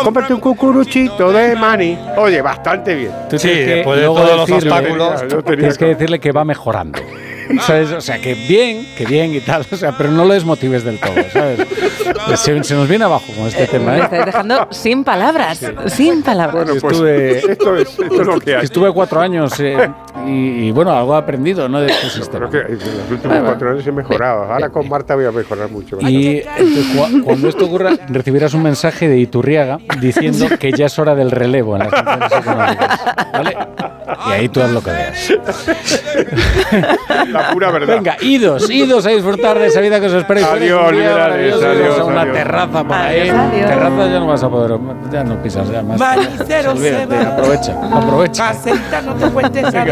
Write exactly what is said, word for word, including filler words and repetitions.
cómprate un cucuruchito de maní. Oye, bastante bien. Tú Sí, tienes que después de luego todos los decirle- obstáculos, Yo tenía Tienes que que- decirle que va mejorando. ¿Sabes? O sea, que bien, que bien y tal, o sea, pero no lo desmotives del todo, ¿sabes? Se, se nos viene abajo con este tema, Me ¿eh? estáis dejando sin palabras, sin palabras. Bueno, pues Estuve- esto, es, esto es lo que hay. Estuve cuatro años eh, y, y, bueno, algo he aprendido, ¿no? De este sistema. Creo que en los últimos cuatro años he mejorado. Ahora con Marta voy a mejorar mucho. Y entonces, cu- cuando esto ocurra, recibirás un mensaje de Iturriaga diciendo que ya es hora del relevo en las funciones económicas, ¿vale? Y ahí tú haz lo que veas. La pura verdad. Venga, idos, idos a disfrutar de esa vida que os espera. y Adiós, un día liberales, maravilloso, adiós, a una adiós. terraza por ahí. Adiós, adiós. Terraza ya no vas a poder, ya no pisas ya más. Manicero se Olvídate, va. aprovecha, aprovecha. Caseta, no te cuentes. Venga,